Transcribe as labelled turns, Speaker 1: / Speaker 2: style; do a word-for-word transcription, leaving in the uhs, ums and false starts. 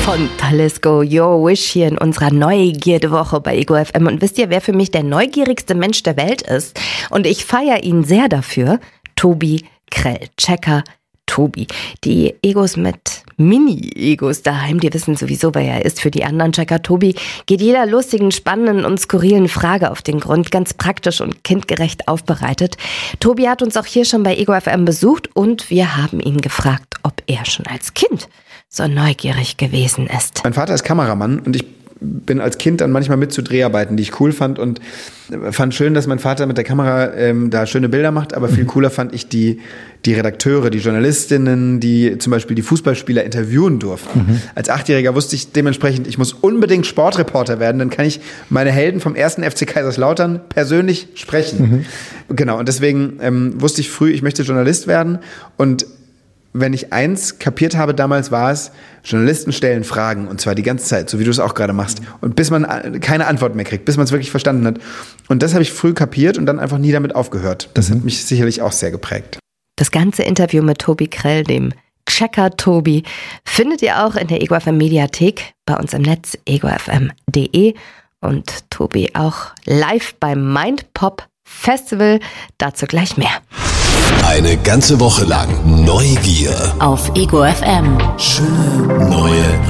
Speaker 1: Von Talisko, Your Wish hier in unserer Neugierde-Woche bei Ego F M. Und wisst ihr, wer für mich der neugierigste Mensch der Welt ist? Und ich feiere ihn sehr dafür. Tobi Krell, Checker Tobi. Die Egos mit Mini-Egos daheim, die wissen sowieso, wer er ist. Für die anderen Checker Tobi geht jeder lustigen, spannenden und skurrilen Frage auf den Grund, ganz praktisch und kindgerecht aufbereitet. Tobi hat uns auch hier schon bei Ego F M besucht und wir haben ihn gefragt, ob er schon als Kind so neugierig gewesen ist.
Speaker 2: Mein Vater ist Kameramann und ich bin als Kind dann manchmal mit zu Dreharbeiten, die ich cool fand und fand schön, dass mein Vater mit der Kamera ähm, da schöne Bilder macht, aber viel cooler fand ich die, die Redakteure, die Journalistinnen, die zum Beispiel die Fußballspieler interviewen durften. Mhm. Als Achtjähriger wusste ich dementsprechend, ich muss unbedingt Sportreporter werden, dann kann ich meine Helden vom ersten F C Kaiserslautern persönlich sprechen. Mhm. Genau, und deswegen ähm, wusste ich früh, ich möchte Journalist werden und wenn ich eins kapiert habe damals, war es, Journalisten stellen Fragen und zwar die ganze Zeit, so wie du es auch gerade machst. Und bis man keine Antwort mehr kriegt, bis man es wirklich verstanden hat. Und das habe ich früh kapiert und dann einfach nie damit aufgehört. Das mhm. hat mich sicherlich auch sehr geprägt.
Speaker 1: Das ganze Interview mit Tobi Krell, dem Checker Tobi, findet ihr auch in der Ego F M Mediathek, bei uns im Netz ego f m punkt d e und Tobi auch live beim Mindpop Festival. Dazu gleich mehr.
Speaker 3: Eine ganze Woche lang Neugier
Speaker 4: auf Ego F M.
Speaker 3: Schöne neue